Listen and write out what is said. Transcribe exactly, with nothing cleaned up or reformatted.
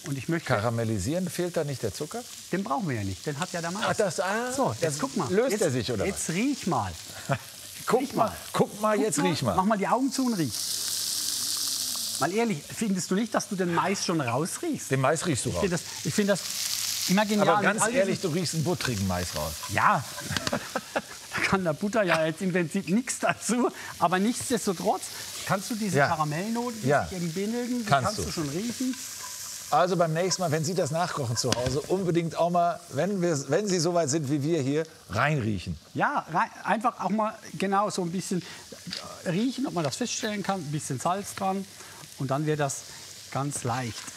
Und ich möchte... Karamellisieren, fehlt da nicht der Zucker? Den brauchen wir ja nicht, den hat ja der Mais. Ach, das, ah, so, jetzt das guck mal. löst jetzt, er sich, oder Jetzt riech mal. Guck riech mal, guck mal, Guck jetzt riech mal. Mach mal die Augen zu und riech. Mal ehrlich, findest du nicht, dass du den Mais schon rausriechst? Den Mais riechst du Ich raus. finde das, ich find das immer genial. Aber Mit ganz all diesen- ehrlich, du riechst einen buttrigen Mais raus. Ja, da kann der Butter ja jetzt im Prinzip nichts dazu. Aber nichtsdestotrotz kannst du diese Ja. Karamellnoten, die Ja. sich eben bilden, die Kannst kannst, du. du schon riechen. Also beim nächsten Mal, wenn Sie das nachkochen zu Hause, unbedingt auch mal, wenn, wir, wenn Sie so weit sind wie wir hier, reinriechen. Ja, rein, einfach auch mal genau so ein bisschen riechen, ob man das feststellen kann. Ein bisschen Salz dran und dann wird das ganz leicht.